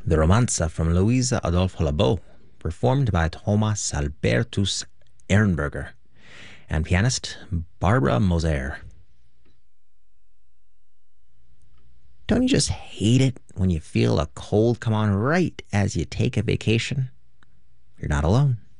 The Romanza from Luisa Adolfo Labo, performed by Thomas Albertus Ehrenberger and pianist Barbara Moser. Don't you just hate it when you feel a cold come on right as you take a vacation? You're not alone.